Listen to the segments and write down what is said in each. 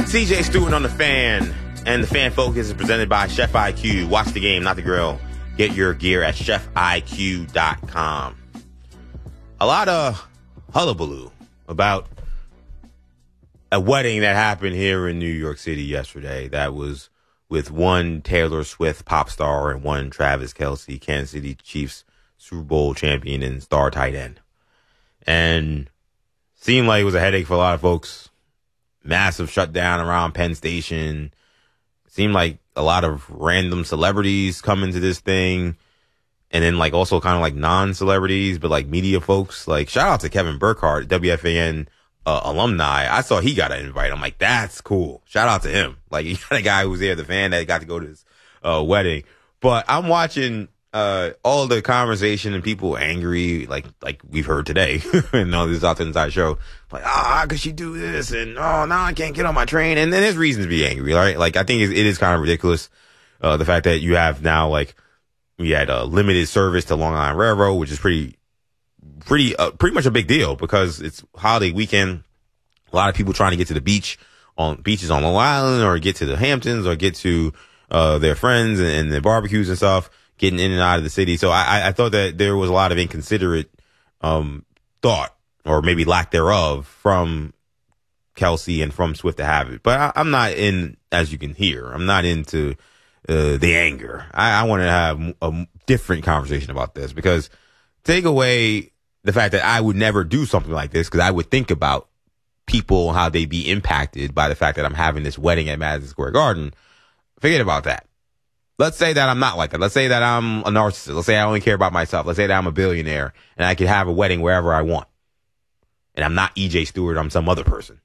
CJ Stewart on the Fan, and the Fan Focus is presented by Chef IQ. Watch the game, not the grill. Get your gear at chefiq.com. A lot of hullabaloo about a wedding that happened here in New York City yesterday that was with one Taylor Swift pop star and one Travis Kelce, Kansas City Chiefs Super Bowl champion and star tight end. And seemed like it was a headache for a lot of folks. Massive shutdown around Penn Station. Seemed like a lot of random celebrities coming to this thing. And then like also kind of like non-celebrities, but like media folks. Like shout out to Kevin Burkhardt, WFAN alumni. I saw he got an invite. I'm like, that's cool. Shout out to him. Like he got a guy who was there, the fan that got to go to this wedding. But I'm watching all the conversation and people angry, like we've heard today. And all this out the inside show. Like, how could she do this? And now I can't get on my train. And then there's reasons to be angry, right? Like I think it is kind of ridiculous. The fact that you have now like we had a limited service to Long Island Railroad, which is pretty much a big deal because it's holiday weekend. A lot of people trying to get to the beaches on Long Island or get to the Hamptons or get to their friends and their barbecues and stuff, getting in and out of the city. So I thought that there was a lot of inconsiderate thought or maybe lack thereof from Kelce and from Swift to have it. But I'm not in, as you can hear, I'm not into the anger. I want to have a different conversation about this because take away the fact that I would never do something like this because I would think about people, how they be impacted by the fact that I'm having this wedding at Madison Square Garden. Forget about that. Let's say that I'm not like that. Let's say that I'm a narcissist. Let's say I only care about myself. Let's say that I'm a billionaire and I could have a wedding wherever I want. And I'm not EJ Stewart. I'm some other person.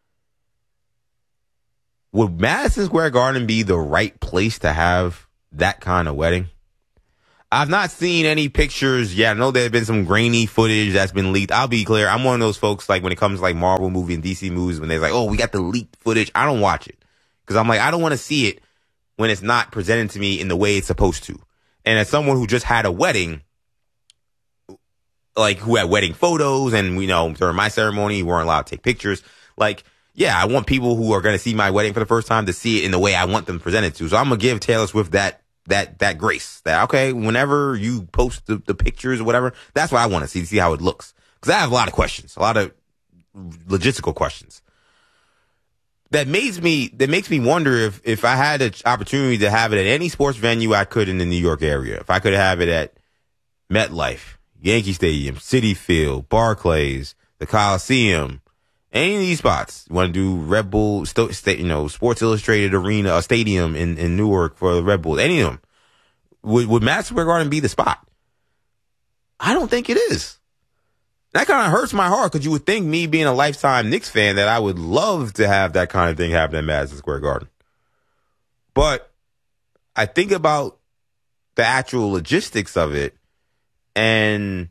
Would Madison Square Garden be the right place to have that kind of wedding? I've not seen any pictures yet. I know there have been some grainy footage that's been leaked. I'll be clear. I'm one of those folks, like when it comes to like Marvel movie and DC movies, when they're like, oh, we got the leaked footage. I don't watch it because I'm like, I don't want to see it when it's not presented to me in the way it's supposed to. And as someone who just had a wedding, like who had wedding photos and, during my ceremony, you weren't allowed to take pictures. Like, yeah, I want people who are going to see my wedding for the first time to see it in the way I want them presented to. So I'm going to give Taylor Swift that grace that, okay, whenever you post the pictures or whatever, that's what I want to see how it looks. Cause I have a lot of questions, a lot of logistical questions. That makes me wonder if I had an opportunity to have it at any sports venue I could in the New York area. If I could have it at MetLife, Yankee Stadium, Citi Field, Barclays, the Coliseum, any of these spots. You want to do Red Bull, Sports Illustrated Arena, Stadium in Newark for the Red Bulls, any of them. Would Madison Square Garden be the spot? I don't think it is. That kind of hurts my heart because you would think me being a lifetime Knicks fan that I would love to have that kind of thing happen at Madison Square Garden. But I think about the actual logistics of it and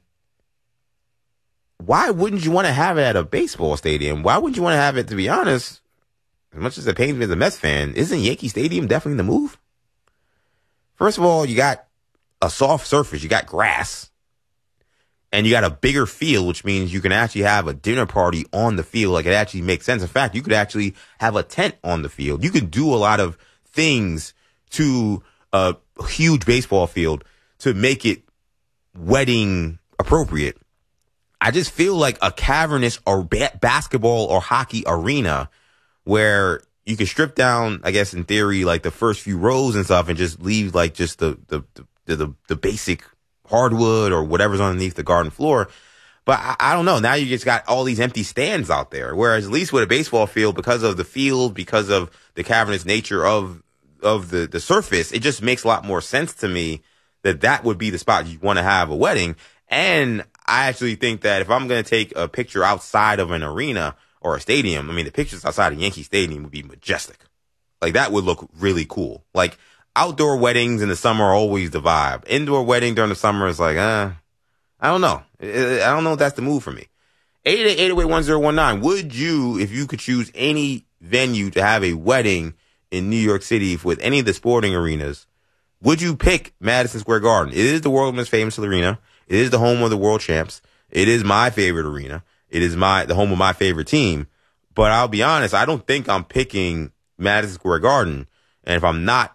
why wouldn't you want to have it at a baseball stadium? Why wouldn't you want to have it, to be honest, as much as it pains me as a Mets fan, isn't Yankee Stadium definitely the move? First of all, you got a soft surface, you got grass, and you got a bigger field, which means you can actually have a dinner party on the field. Like it actually makes sense. In fact, you could actually have a tent on the field. You can do a lot of things to a huge baseball field to make it wedding appropriate. I just feel like a cavernous or basketball or hockey arena where you can strip down, I guess, in theory, like the first few rows and stuff and just leave like just the basic hardwood or whatever's underneath the garden floor. But I don't know. Now you just got all these empty stands out there. Whereas at least with a baseball field, because of the field, because of the cavernous nature of the surface, it just makes a lot more sense to me that would be the spot you want to have a wedding. And I actually think that if I'm going to take a picture outside of an arena or a stadium, I mean, the pictures outside of Yankee Stadium would be majestic. Like that would look really cool. Like outdoor weddings in the summer are always the vibe. Indoor wedding during the summer is like, I don't know. I don't know if that's the move for me. 888-808-1019. Would you, if you could choose any venue to have a wedding in New York City with any of the sporting arenas, would you pick Madison Square Garden? It is the world's most famous arena. It is the home of the world champs. It is my favorite arena. It is the home of my favorite team. But I'll be honest, I don't think I'm picking Madison Square Garden. And if I'm not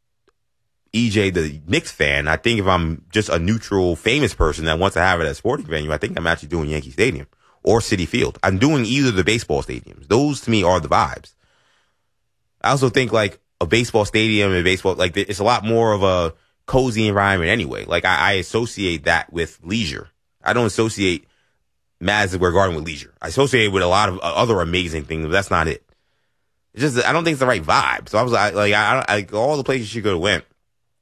EJ, the Knicks fan, I think if I'm just a neutral, famous person that wants to have it at a sporting venue, I think I'm actually doing Yankee Stadium or Citi Field. I'm doing either of the baseball stadiums. Those, to me, are the vibes. I also think, like, a baseball stadium and baseball, like, it's a lot more of a cozy environment anyway. Like, I associate that with leisure. I don't associate Madison Square Garden with leisure. I associate it with a lot of other amazing things, but that's not it. It's just, I don't think it's the right vibe. So I was like, all the places she could have went,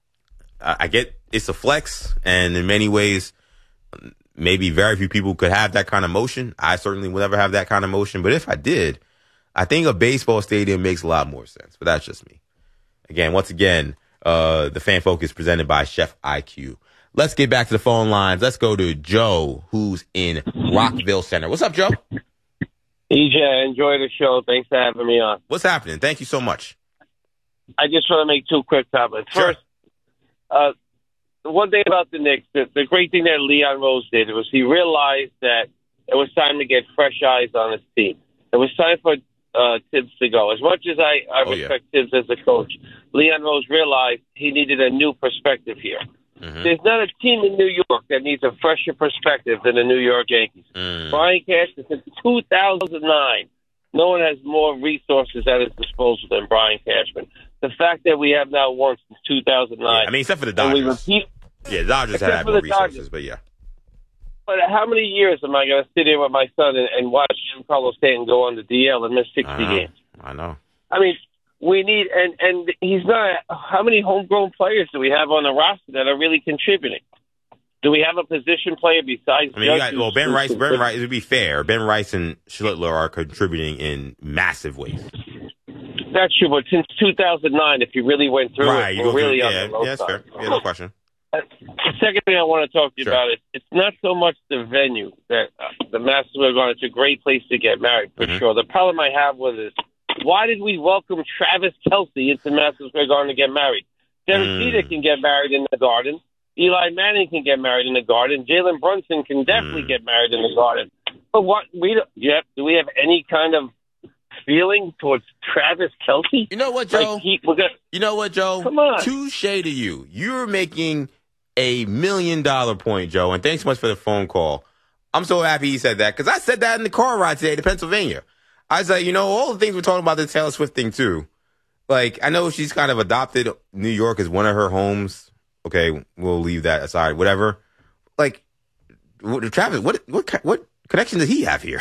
I get it's a flex, and in many ways, maybe very few people could have that kind of motion. I certainly would never have that kind of motion, but if I did, I think a baseball stadium makes a lot more sense. But that's just me. Again, once again, the Fan Focus presented by Chef IQ. Let's get back to the phone lines. Let's go to Joe, who's in Rockville Center. What's up, Joe? EJ, enjoy the show. Thanks for having me on. What's happening? Thank you so much. I just want to make two quick comments. Sure. First, the one thing about the Knicks, the great thing that Leon Rose did was he realized that it was time to get fresh eyes on his team. It was time for Tibbs to go. As much as I respect Tibbs as a coach, Leon Rose realized he needed a new perspective here. Mm-hmm. There's not a team in New York that needs a fresher perspective than the New York Yankees. Brian Cashman, since 2009, no one has more resources at his disposal than Brian Cashman. The fact that we have now won since 2009. Yeah, I mean, except for the Dodgers. The Dodgers have more resources, but yeah. But how many years am I going to sit here with my son and watch Giancarlo Stanton go on the DL and miss 60 games? I know. I mean, we need, and he's not, how many homegrown players do we have on the roster that are really contributing? Do we have a position player besides? I mean, Ben Rice, to be fair, Ben Rice and Schlittler are contributing in massive ways. That's true, but since 2009, if you really went through it, we're really on the low that's side. fair. Yeah, no question. The second thing I want to talk to you about is it's not so much the venue that the Madison Square Garden. It's a great place to get married, for sure. The problem I have with it is, why did we welcome Travis Kelce into Madison Square Garden to get married? Derek Jeter can get married in the Garden. Eli Manning can get married in the Garden. Jalen Brunson can definitely get married in the Garden. But do we have any kind of feeling towards Travis Kelce? You know what, Joe? Come on. Touche to you. You're making $1 million point, Joe, and thanks so much for the phone call. I'm so happy he said that, because I said that in the car ride today to Pennsylvania. I was like, all the things we're talking about the Taylor Swift thing, too. Like, I know she's kind of adopted New York as one of her homes. Okay, we'll leave that aside. Whatever. Like, Travis, what connection does he have here?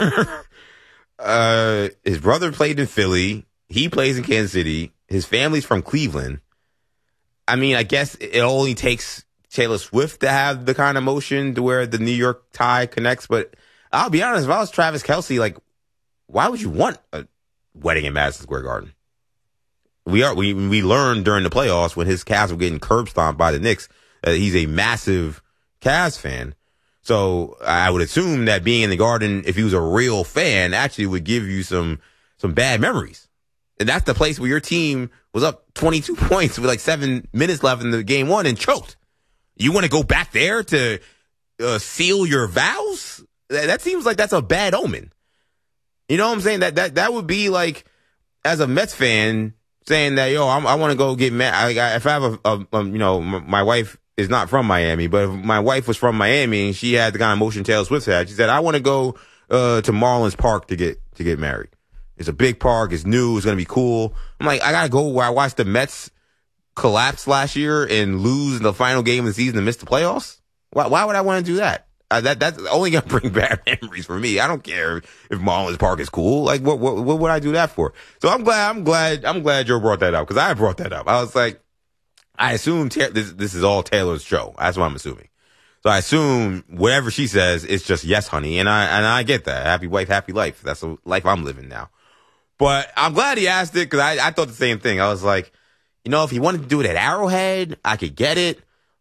His brother played in Philly. He plays in Kansas City. His family's from Cleveland. I mean, I guess it only takes Taylor Swift to have the kind of motion to where the New York tie connects. But I'll be honest, if I was Travis Kelce, like, why would you want a wedding in Madison Square Garden? We learned during the playoffs when his Cavs were getting curb stomped by the Knicks, he's a massive Cavs fan. So I would assume that being in the Garden, if he was a real fan, actually would give you some bad memories. And that's the place where your team was up 22 points with like 7 minutes left in the game one and choked. You want to go back there to seal your vows? That seems like that's a bad omen. You know what I'm saying? That would be like, as a Mets fan, saying that, I want to go get mad. If I have my wife is not from Miami, but if my wife was from Miami and she had the kind of motion Taylor Swift had, she said, I want to go to Marlins Park to get married. It's a big park. It's new. It's going to be cool. I'm like, I got to go where I watched the Mets collapse last year and lose in the final game of the season and miss the playoffs. Why would I want to do that? That's only going to bring bad memories for me. I don't care if Marlins Park is cool. Like, what would I do that for? So I'm glad Joe brought that up, because I brought that up. I was like, I assume this is all Taylor's show. That's what I'm assuming. So I assume whatever she says, it's just yes, honey. And I get that. Happy wife, happy life. That's the life I'm living now. But I'm glad he asked it, because I thought the same thing. I was like, if he wanted to do it at Arrowhead, I could get it.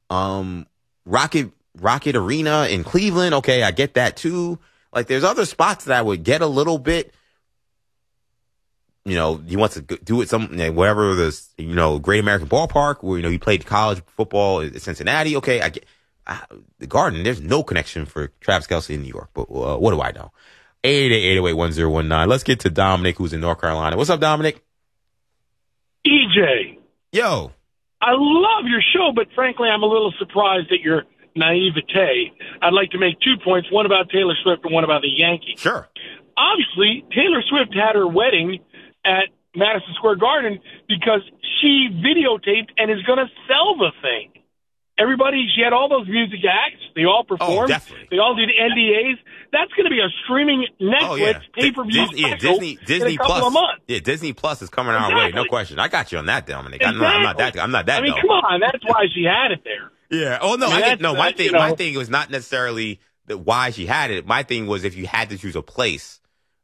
Rocket Arena in Cleveland, okay, I get that too. Like, there's other spots that I would get a little bit. He wants to do it whatever this, Great American Ballpark, where, he played college football at Cincinnati. Okay, I get the Garden. There's no connection for Travis Kelce in New York, but what do I know? 888-808-1019. Let's get to Dominic, who's in North Carolina. What's up, Dominic? EJ. Yo. I love your show, but frankly, I'm a little surprised at your naivete. I'd like to make 2 points, one about Taylor Swift and one about the Yankees. Sure. Obviously, Taylor Swift had her wedding at Madison Square Garden because she videotaped and is going to sell the thing. She had all those music acts. They all performed. They all did NDAs. That's going to be a streaming Netflix pay-per-view special in a couple of months. Yeah, Disney Plus is coming our way. No question. I got you on that, Dominic. Exactly. I'm not that. I mean, come on. That's why she had it there. Yeah. Oh no. My thing was not necessarily why she had it. My thing was if you had to choose a place,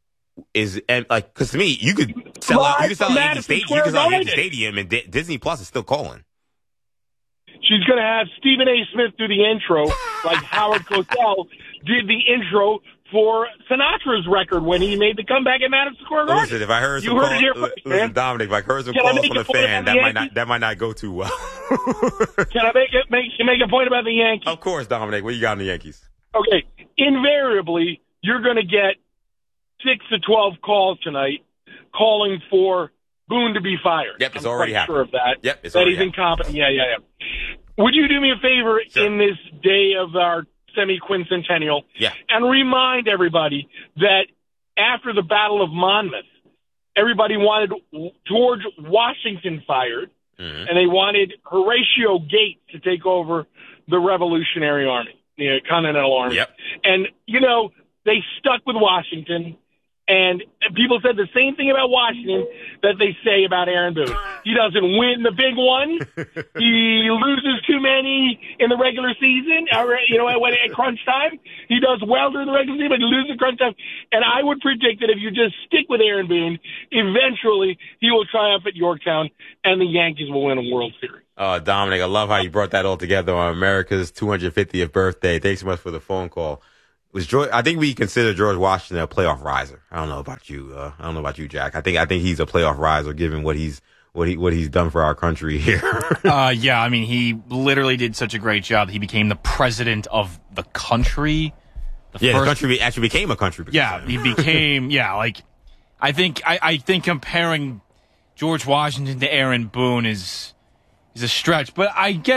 because to me you could sell out. You could sell Yankee Stadium, and Disney Plus is still calling. She's going to have Stephen A. Smith do the intro, like Howard Cosell did the intro for Sinatra's record when he made the comeback at Madison Square Garden. Listen, if I heard some calls, Dominic, if I heard some calls from the fan, that might not go too well. Can I make a point about the Yankees? Of course, Dominic. What you got on the Yankees? Okay. Invariably, you're going to get 6 to 12 calls tonight calling for Boone to be fired. Yep, it's already happened. I'm sure of that. Yep, it's that already he's incompetent. Yeah. Would you do me a favor in this day of our semi-quincentennial and remind everybody that after the Battle of Monmouth, everybody wanted George Washington fired, and they wanted Horatio Gates to take over the Revolutionary Army, the Continental Army. Yep. And, they stuck with Washington. And people said the same thing about Washington that they say about Aaron Boone. He doesn't win the big one. He loses too many in the regular season, at crunch time. He does well during the regular season, but he loses at crunch time. And I would predict that if you just stick with Aaron Boone, eventually he will triumph at Yorktown and the Yankees will win a World Series. Dominic, I love how you brought that all together on America's 250th birthday. Thanks so much for the phone call. I think we consider George Washington a playoff riser. I don't know about you, Jack. I think he's a playoff riser given what he's done for our country here. Yeah, I mean, he literally did such a great job. He became the president of the country. The country actually became a country. Yeah, he became. I think comparing George Washington to Aaron Boone is a stretch, but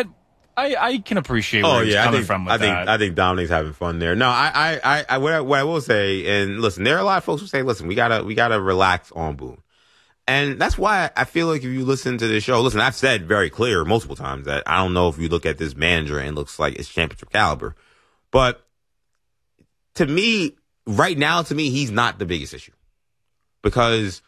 I can appreciate where he's coming from with that. I think Dominic's having fun there. No, what I will say, and listen, there are a lot of folks who say, listen, we gotta relax on Boone. And that's why I feel like if you listen to this show, listen, I've said very clear multiple times that I don't know if you look at this manager and it looks like it's championship caliber. But to me, right now, he's not the biggest issue. Because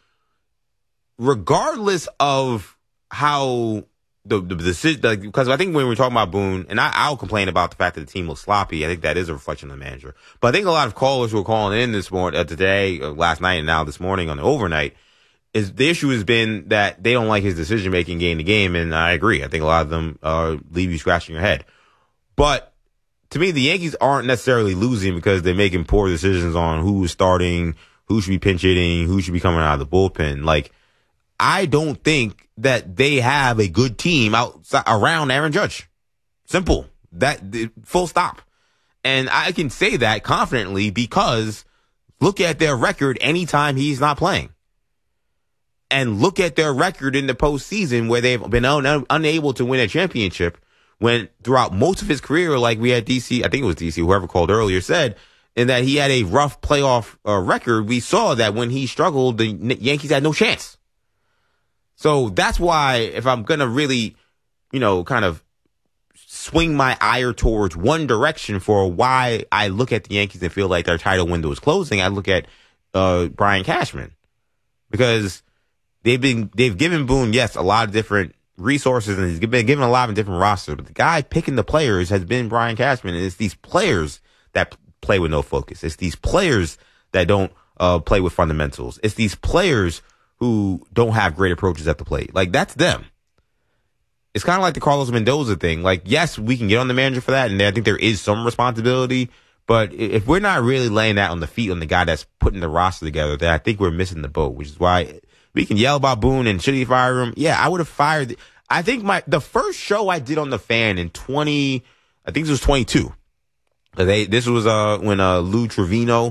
regardless of how the decision, because I think when we're talking about Boone, and I'll complain about the fact that the team looks sloppy. I think that is a reflection of the manager. But I think a lot of callers who are calling in this morning, today, last night, and now this morning on the overnight, is the issue has been that they don't like his decision making game to game, and I agree. I think a lot of them leave you scratching your head. But to me, the Yankees aren't necessarily losing because they're making poor decisions on who is starting, who should be pinch hitting, who should be coming out of the bullpen. I don't think that they have a good team around Aaron Judge. Simple. Full stop. And I can say that confidently because look at their record anytime he's not playing. And look at their record in the postseason where they've been unable to win a championship when throughout most of his career, like we had DC, I think it was DC, whoever called earlier said, and that he had a rough playoff record. We saw that when he struggled, the Yankees had no chance. So that's why if I'm going to really, kind of swing my ire towards one direction for why I look at the Yankees and feel like their title window is closing, I look at Brian Cashman. Because they've given Boone, yes, a lot of different resources and he's been given a lot of different rosters, but the guy picking the players has been Brian Cashman, and it's these players that play with no focus. It's these players that don't play with fundamentals. It's these players who don't have great approaches at the plate. That's them. It's kind of like the Carlos Mendoza thing. Yes, we can get on the manager for that, and I think there is some responsibility, but if we're not really laying that on the feet on the guy that's putting the roster together, then I think we're missing the boat, which is why we can yell about Boone and should he fire him? Yeah, I would have fired. I think the first show I did on the Fan in I think it was 22. This was when Lou Trevino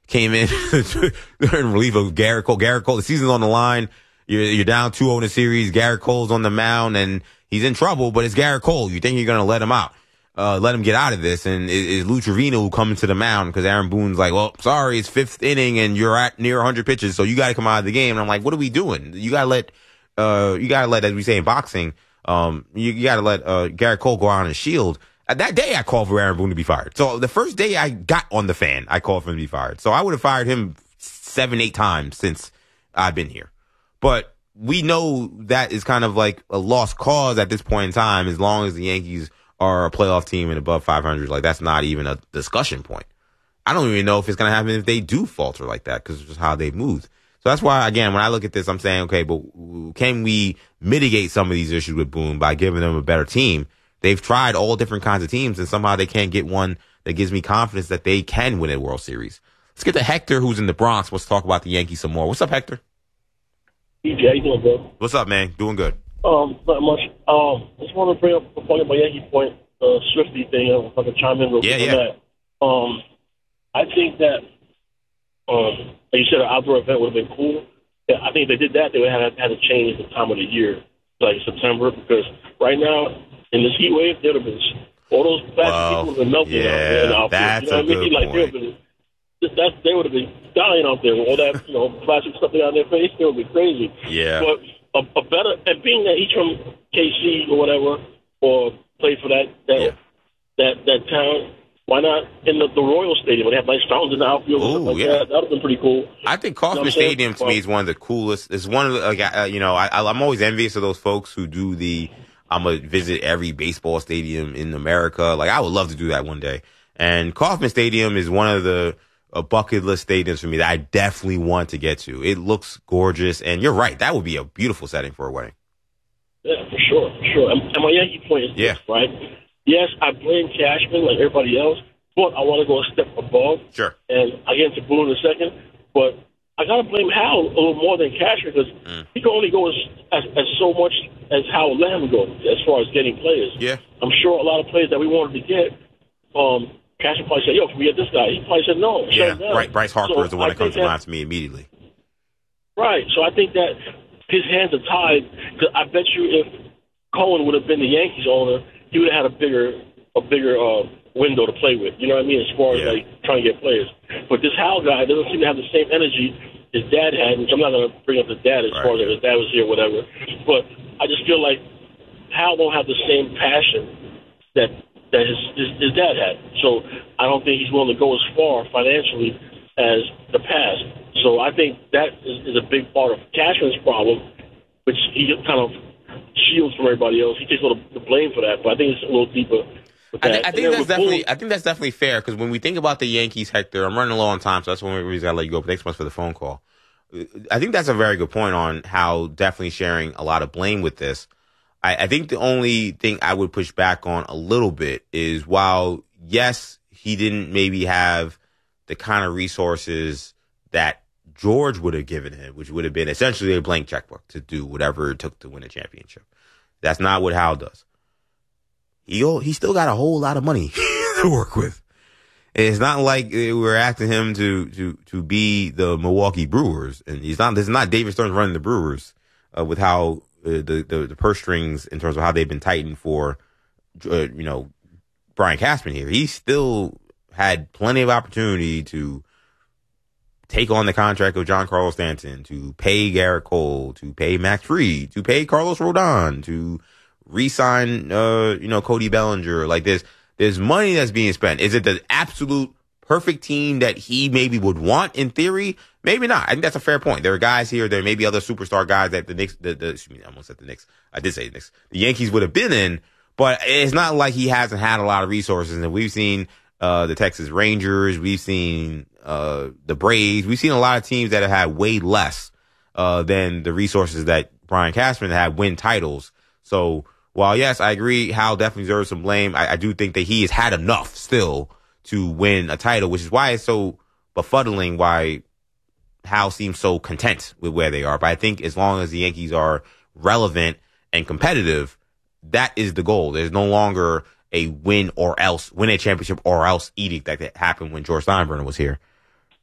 came in in relief of Garrett Cole. Garrett Cole, the season's on the line. You're down 2-0 in the series. Garrett Cole's on the mound, and he's in trouble, but it's Garrett Cole. You think you're going to let him out, let him get out of this. And it's Lou Trevino who comes to the mound because Aaron Boone's like, well, sorry, it's 5th inning and you're at near 100 pitches, so you got to come out of the game. And I'm like, what are we doing? You got to let, as we say in boxing, you got to let Garrett Cole go out on his shield. That day I called for Aaron Boone to be fired. So the first day I got on the fan, I called for him to be fired. So I would have fired him 7-8 times since I've been here. But we know that is kind of like a lost cause at this point in time, as long as the Yankees are a playoff team and above 500. Like, that's not even a discussion point. I don't even know if it's going to happen if they do falter like that, because it's just how they've moved. So that's why, again, when I look at this, I'm saying, okay, but can we mitigate some of these issues with Boone by giving them a better team? They've tried all different kinds of teams, and somehow they can't get one that gives me confidence that they can win a World Series. Let's get to Hector, who's in the Bronx. Let's talk about the Yankees some more. What's up, Hector? EJ, how you doing, bro? What's up, man? Doing good. Not much. Just want to bring up a point about Yankee point, Swifty thing. If I can chime in real quick on that. I think that, like you said, an outdoor event would have been cool. Yeah, I think if they did that, they would have had to change the time of the year, like September, because right now, in this heat wave, there would have been all those plastic people would have been melting out there in the outfield. That's a good point. They would have been dying out there with all that, plastic stuff on their face. They would be crazy. Yeah. But a better, and being that he's from KC or whatever, or played for that town, why not in the Royal Stadium when they have nice fountains in the outfield? That would have been pretty cool. I think Kauffman Stadium to me is one of the coolest. It's one of the, I'm always envious of those folks who do I'm going to visit every baseball stadium in America. Like, I would love to do that one day. And Kauffman Stadium is one of the bucket list stadiums for me that I definitely want to get to. It looks gorgeous. And you're right. That would be a beautiful setting for a wedding. Yeah, for sure. And my Yankee point is this, right? Yes, I blame Cashman like everybody else, but I want to go a step above. Sure. And I get into Boone in a second, but I got to blame Hal a little more than Cashman because he can only go as so much as Hal let him go as far as getting players. Yeah. I'm sure a lot of players that we wanted to get, Cashman probably said, yo, can we get this guy? He probably said no. Yeah, right. Bryce Harper is the one that comes to mind to me immediately. Right. So I think that his hands are tied. Cause I bet you if Cohen would have been the Yankees owner, he would have had a bigger window to play with. You know what I mean? As far as like trying to get players. But this Hal guy doesn't seem to have the same energy his dad had, which I'm not going to bring up his dad as far as his dad was here, whatever. But I just feel like Hal don't have the same passion that his dad had. So I don't think he's willing to go as far financially as the past. So I think that is a big part of Cashman's problem, which he kind of shields from everybody else. He takes all the blame for that, but I think it's a little deeper. I think that's definitely fair, because when we think about the Yankees, Hector, I'm running low on time, so that's one reason I let you go. But thanks so much for the phone call. I think that's a very good point on how definitely sharing a lot of blame with this. I think the only thing I would push back on a little bit is, while yes, he didn't maybe have the kind of resources that George would have given him, which would have been essentially a blank checkbook to do whatever it took to win a championship. That's not what Hal does. He still got a whole lot of money to work with. It's not like we're asking him to be the Milwaukee Brewers, and this is not David Stearns running the Brewers with how the purse strings in terms of how they've been tightened for Brian Cashman here. He still had plenty of opportunity to take on the contract of Giancarlo Stanton, to pay Garrett Cole, to pay Max Fried, to pay Carlos Rodon, to re-sign, Cody Bellinger. Like, there's money that's being spent. Is it the absolute perfect team that he maybe would want in theory? Maybe not. I think that's a fair point. There are guys here. There may be other superstar guys that the Knicks, I almost said the Knicks. I did say the Knicks. The Yankees would have been in, but it's not like he hasn't had a lot of resources. And we've seen, the Texas Rangers. We've seen, the Braves. We've seen a lot of teams that have had way less, than the resources that Brian Cashman had win titles. So, while, yes, I agree, Hal definitely deserves some blame, I do think that he has had enough still to win a title, which is why it's so befuddling why Hal seems so content with where they are. But I think as long as the Yankees are relevant and competitive, that is the goal. There's no longer a win a championship or else edict that happened when George Steinbrenner was here.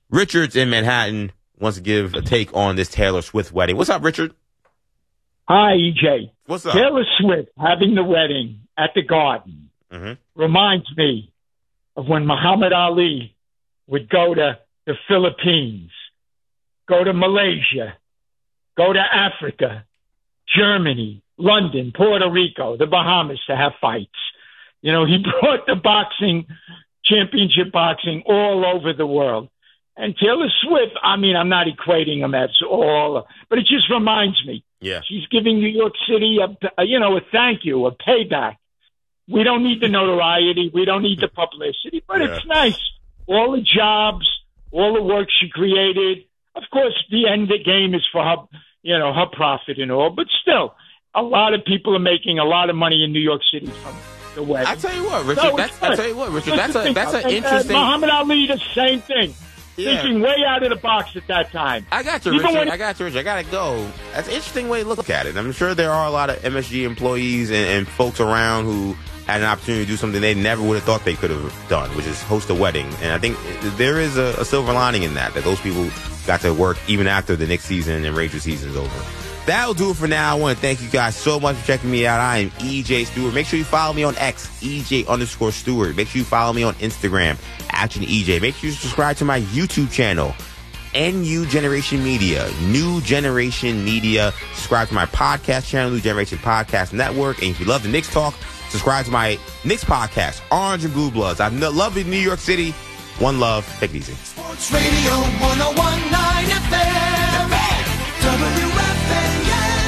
Richard's in Manhattan, wants to give a take on this Taylor Swift wedding. What's up, Richard? Hi, EJ. What's up? Taylor Swift having the wedding at the Garden reminds me of when Muhammad Ali would go to the Philippines, go to Malaysia, go to Africa, Germany, London, Puerto Rico, the Bahamas to have fights. You know, he brought the championship boxing all over the world. And Taylor Swift, I mean, I'm not equating him as all, but it just reminds me. Yeah. She's giving New York City a thank you, a payback. We don't need the notoriety. We don't need the publicity, but it's nice. All the jobs, all the work she created. Of course, the end of the game is for her, her profit and all, but still, a lot of people are making a lot of money in New York City from the wedding. I tell you what, Richard, that's an interesting. Muhammad Ali, the same thing. Yeah. Thinking way out of the box at that time. I got you, Richard. I got to go. That's an interesting way to look at it. I'm sure there are a lot of MSG employees and folks around who had an opportunity to do something they never would have thought they could have done, which is host a wedding. And I think there is a silver lining in that those people got to work even after the Knicks season and Rangers season is over. That'll do it for now. I want to thank you guys so much for checking me out. I am EJ Stewart. Make sure you follow me on X, EJ_Stewart. Make sure you follow me on Instagram, @EJ. Make sure you subscribe to my YouTube channel, NU Generation Media, New Generation Media. Subscribe to my podcast channel, New Generation Podcast Network. And if you love the Knicks talk, subscribe to my Knicks podcast, Orange and Blue Bloods. I love New York City. One love. Take it easy. Sports Radio 101.9 FM. WFAN,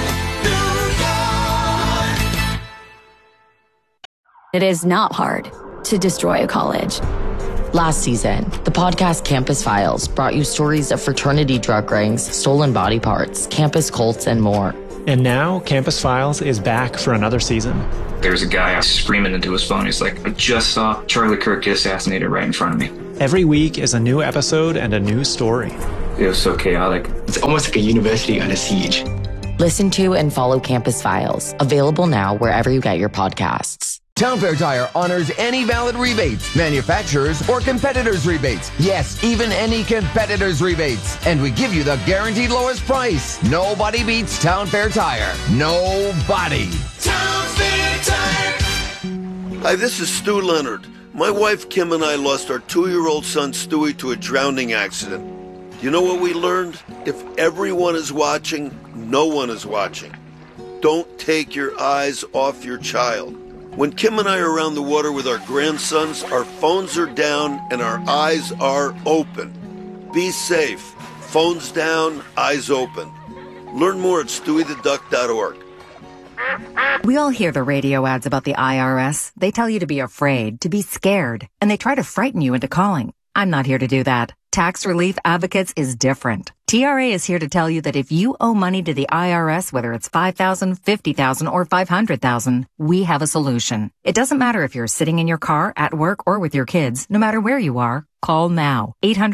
New York. It is not hard to destroy a college. Last season, the podcast Campus Files brought you stories of fraternity drug rings, stolen body parts, campus cults, and more. And now, Campus Files is back for another season. There's a guy screaming into his phone. He's like, I just saw Charlie Kirk get assassinated right in front of me. Every week is a new episode and a new story. It was so chaotic. It's almost like a university under siege. Listen to and follow Campus Files. Available now wherever you get your podcasts. Town Fair Tire honors any valid rebates, manufacturers or competitors' rebates. Yes, even any competitors' rebates. And we give you the guaranteed lowest price. Nobody beats Town Fair Tire. Nobody. Town Fair Tire. Hi, this is Stu Leonard. My wife Kim and I lost our 2-year-old son Stewie to a drowning accident. You know what we learned? If everyone is watching, no one is watching. Don't take your eyes off your child. When Kim and I are around the water with our grandsons, our phones are down and our eyes are open. Be safe. Phones down, eyes open. Learn more at stewietheduck.org. We all hear the radio ads about the IRS. They tell you to be afraid, to be scared, and they try to frighten you into calling. I'm not here to do that. Tax Relief Advocates is different. TRA is here to tell you that if you owe money to the IRS, whether it's $5,000, $50,000, or $500,000, we have a solution. It doesn't matter if you're sitting in your car, at work, or with your kids. No matter where you are, call now.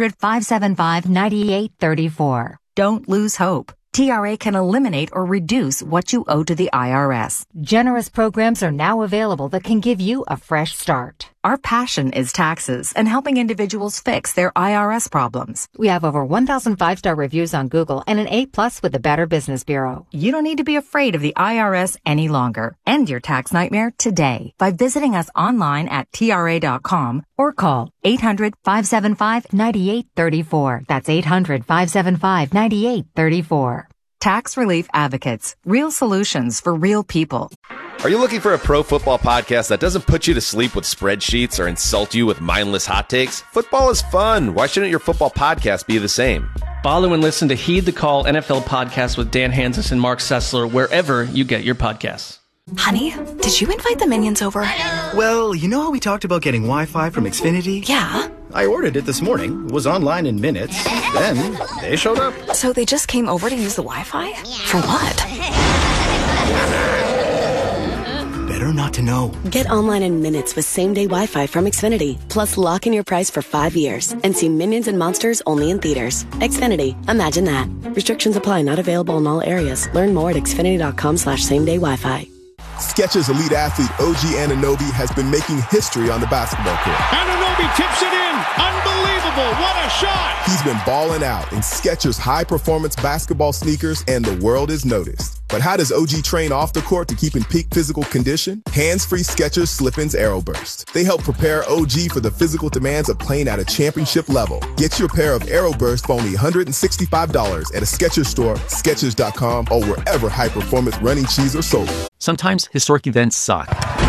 800-575-9834. Don't lose hope. TRA can eliminate or reduce what you owe to the IRS. Generous programs are now available that can give you a fresh start. Our passion is taxes and helping individuals fix their IRS problems. We have over 1,000 5-star reviews on Google and an A+ with the Better Business Bureau. You don't need to be afraid of the IRS any longer. End your tax nightmare today by visiting us online at TRA.com or call 800-575-9834. That's 800-575-9834. Tax Relief Advocates. Real solutions for real people. Are you looking for a pro football podcast that doesn't put you to sleep with spreadsheets or insult you with mindless hot takes? Football is fun. Why shouldn't your football podcast be the same? Follow and listen to Heed the Call NFL podcast with Dan Hanzus and Mark Sessler wherever you get your podcasts. Honey, did you invite the minions over? Well, you know how we talked about getting Wi-Fi from Xfinity? Yeah. I ordered it this morning, was online in minutes, then they showed up. So they just came over to use the Wi-Fi? For what? Better not to know. Get online in minutes with same-day Wi-Fi from Xfinity. Plus, lock in your price for 5 years and see Minions and Monsters only in theaters. Xfinity. Imagine that. Restrictions apply. Not available in all areas. Learn more at xfinity.com/same-day Wi-Fi. Skechers elite athlete OG Anunoby has been making history on the basketball court. Anunoby tips it in. Unbelievable. What a shot. He's been balling out in Skechers high-performance basketball sneakers, and the world is noticed. But how does OG train off the court to keep in peak physical condition? Hands-free Skechers Slip-ins Aeroburst. They help prepare OG for the physical demands of playing at a championship level. Get your pair of Aeroburst for only $165 at a Skechers store, Skechers.com, or wherever high-performance running shoes are sold. Sometimes historic events suck.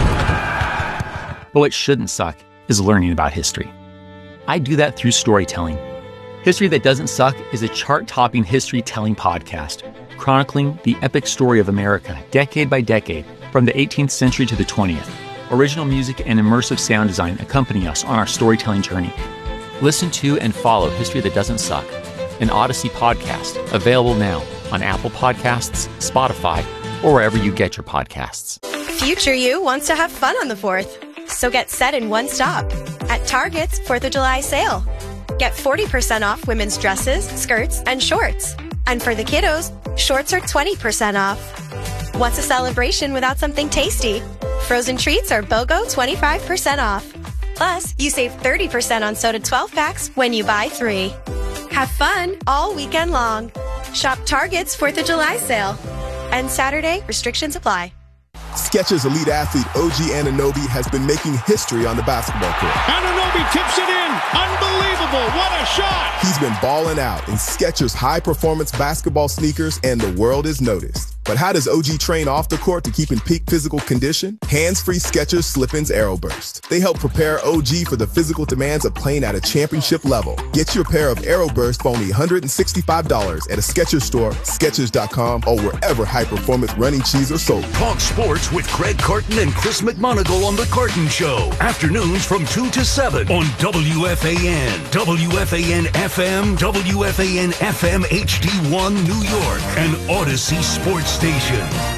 But what shouldn't suck is learning about history. I do that through storytelling. History That Doesn't Suck is a chart-topping history-telling podcast, chronicling the epic story of America, decade by decade, from the 18th century to the 20th. Original music and immersive sound design accompany us on our storytelling journey. Listen to and follow History That Doesn't Suck, an Odyssey podcast, available now on Apple Podcasts, Spotify, or wherever you get your podcasts. Future you wants to have fun on the 4th, so get set in one stop at Target's 4th of July sale. Get 40% off women's dresses, skirts, and shorts. And for the kiddos, shorts are 20% off. What's a celebration without something tasty? Frozen treats are BOGO 25% off. Plus, you save 30% on soda 12-packs when you buy 3. Have fun all weekend long. Shop Target's 4th of July sale. And Saturday, restrictions apply. Skechers elite athlete OG Anunoby has been making history on the basketball court. Anunoby tips it in. Unbelievable. What a shot. He's been balling out in Skechers high-performance basketball sneakers, and the world is noticed. But how does OG train off the court to keep in peak physical condition? Hands-free Skechers Slip-ins Aeroburst. They help prepare OG for the physical demands of playing at a championship level. Get your pair of Aeroburst for only $165 at a Skechers store, Skechers.com, or wherever high-performance running shoes are sold. Talk sports with Craig Carton and Chris McMonagle on The Carton Show. Afternoons from 2 to 7 on WFAN, WFAN FM, WFAN FM HD1 New York, and Odyssey Sports Station.